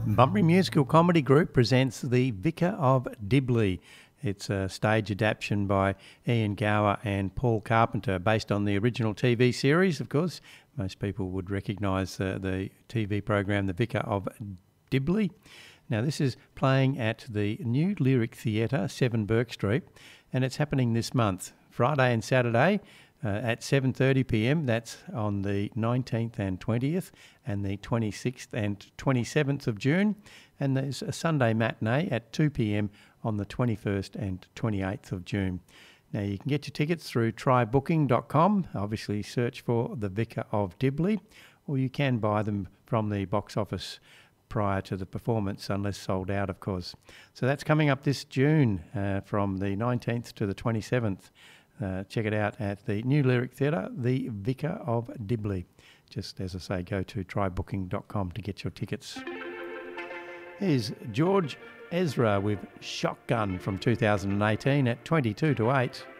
Bunbury Musical Comedy Group presents The Vicar of Dibley. It's a stage adaptation by Ian Gower and Paul Carpenter, based on the original TV series, of course. Most people would recognise the TV program The Vicar of Dibley. Now, this is playing at the New Lyric Theatre, 7 Burke Street, and it's happening this month, Friday and Saturday, at 7:30pm. That's on the 19th and 20th and the 26th and 27th of June. And there's a Sunday matinee at 2pm on the 21st and 28th of June. Now, you can get your tickets through trybooking.com. Obviously, search for The Vicar of Dibley, or you can buy them from the box office prior to the performance, unless sold out, of course. So that's coming up this June from the 19th to the 27th. Check it out at the New Lyric Theatre, The Vicar of Dibley. Just as I say, go to trybooking.com to get your tickets. Here's George Ezra with Shotgun from 2018 at 22 to 8.